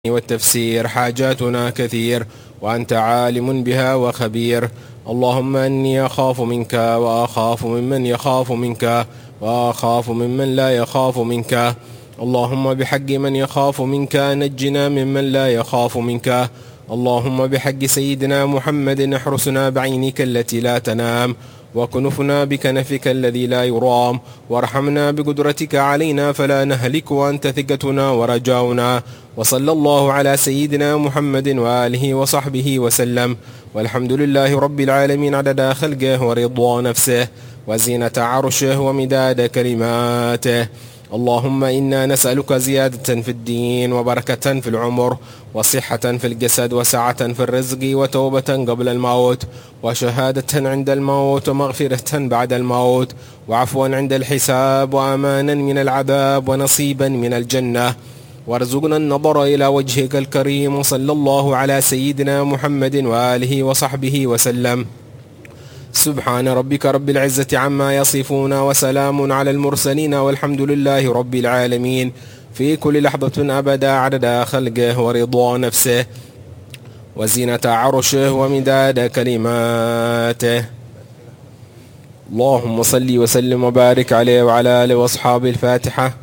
والتفسير حاجاتنا كثير، وأنت عالم بها وخبير. اللهم إني أخاف منك وأخاف ممن يخاف منك وأخاف ممن لا يخاف منك. اللهم بحق من يخاف منك نجنا ممن لا يخاف منك. اللهم بحق سيدنا محمد احرسنا بعينك التي لا تنام، وكنفنا بكنفك الذي لا يرام، وارحمنا بقدرتك علينا فلا نهلك، وأنت ثقتنا ورجاؤنا. وصلى الله على سيدنا محمد وآله وصحبه وسلم، والحمد لله رب العالمين عدد خلقه ورضا نفسه وزينة عرشه ومداد كلماته. اللهم إنا نسألك زيادة في الدين وبركة في العمر وصحة في الجسد وسعة في الرزق وتوبة قبل الموت وشهادة عند الموت ومغفرة بعد الموت وعفوا عند الحساب وأمانا من العذاب ونصيبا من الجنة، وارزقنا النظر إلى وجهك الكريم. صلى الله على سيدنا محمد وآله وصحبه وسلم. سبحان ربك رب العزة عما يصفون، وسلام على المرسلين، والحمد لله رب العالمين، في كل لحظة أبدا عدد خلقه ورضا نفسه وزينة عرشه ومداد كلماته. اللهم صل وسلم وبارك عليه وعلى آله وأصحابه. الفاتحة.